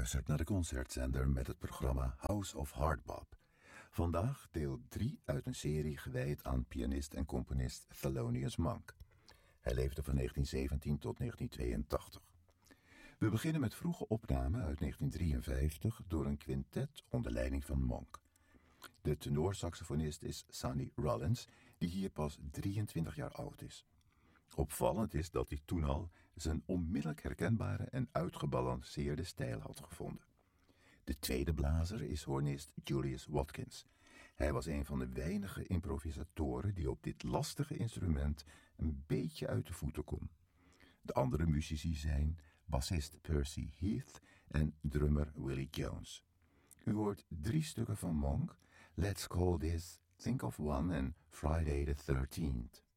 luistert naar de concertzender met het programma House of Hardbop. Vandaag deel 3 uit een serie gewijd aan pianist en componist Thelonious Monk. Hij leefde van 1917 tot 1982. We beginnen met vroege opnamen uit 1953 door een quintet onder leiding van Monk. De tenorsaxofonist is Sonny Rollins, die hier pas 23 jaar oud is. Opvallend is dat hij toen al zijn onmiddellijk herkenbare en uitgebalanceerde stijl had gevonden. De tweede blazer is hoornist Julius Watkins. Hij was een van de weinige improvisatoren die op dit lastige instrument een beetje uit de voeten kon. De andere muzici zijn bassist Percy Heath en drummer Willie Jones. U hoort 3 stukken van Monk, Let's Call This, Think of One en Friday the 13th.